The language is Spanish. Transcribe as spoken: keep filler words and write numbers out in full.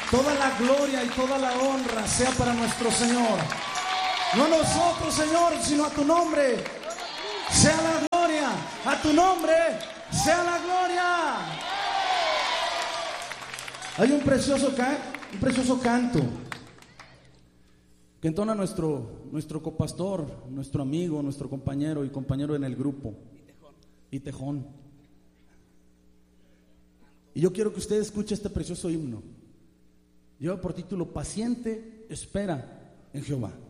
Toda la gloria y toda la honra sea para nuestro Señor. No a nosotros, Señor, sino a tu nombre sea la gloria. A tu nombre sea la gloria. Hay un precioso, can, un precioso canto que entona nuestro, nuestro copastor, nuestro amigo, nuestro compañero y compañero en el grupo, y Tejón. Y yo quiero que usted escuche este precioso himno. Lleva por título Paciente espera en Jehová.